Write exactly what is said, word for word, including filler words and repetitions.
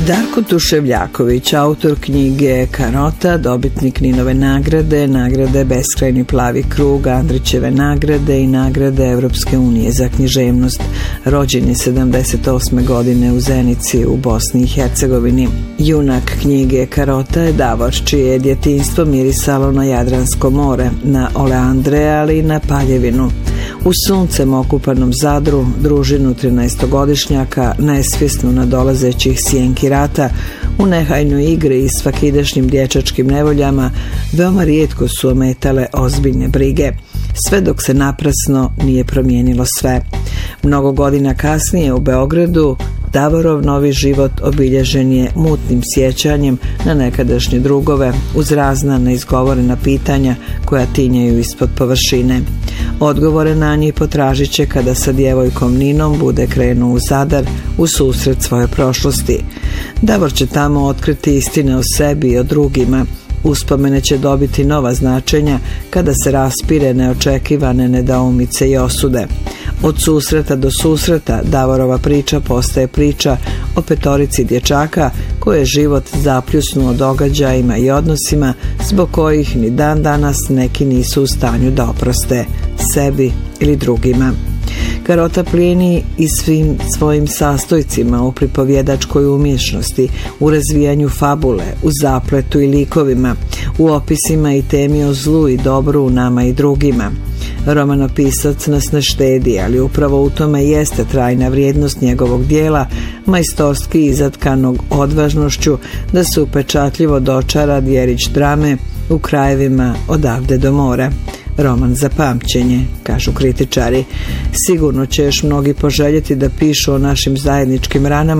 Darko Tuševljaković, autor knjige Karota, dobitnik Ninove nagrade, nagrade Beskrajni plavi krug, Andrićeve nagrade i nagrade Evropske unije za književnost. Rođen je sedamdeset osme godine u Zenici u Bosni i Hercegovini. Junak knjige Karota je Davor, čije je djetinjstvo mirisalo na Jadransko more, na oleandre, ali i na paljevinu. U suncem okupanom Zadru, družinu trinaestogodišnjaka, nesvjesnu nadolazećih sjenki rata, u nehajnoj igri i svakidašnjim dječačkim nevoljama, veoma rijetko su ometale ozbiljne brige, sve dok se naprasno nije promijenilo sve. Mnogo godina kasnije u Beogradu, Davorov novi život obilježen je mutnim sjećanjem na nekadašnje drugove uz razna neizgovorena pitanja koja tinjaju ispod površine. Odgovore na njih potražit će kada sa djevojkom Ninom bude krenuo u Zadar u susret svoje prošlosti. Davor će tamo otkriti istine o sebi i o drugima. Uspomene će dobiti nova značenja kada se raspire neočekivane nedoumice i osude. Od susreta do susreta Davorova priča postaje priča o petorici dječaka koje život zapljusnuo događajima i odnosima zbog kojih ni dan danas neki nisu u stanju da oproste sebi ili drugima. Karota plijeni i svim svojim sastojcima u pripovjedačkoj umješnosti, u razvijanju fabule, u zapletu i likovima, u opisima i temi o zlu i dobru u nama i drugima. Romanopisac nas ne štedi, ali upravo u tome jeste trajna vrijednost njegovog dijela, majstorski izatkanog odvažnošću da se upečatljivo dočara djerić drame u krajevima odavde do mora. Roman za pamćenje, kažu kritičari. Sigurno će još mnogi poželjeti da pišu o našim zajedničkim ranama,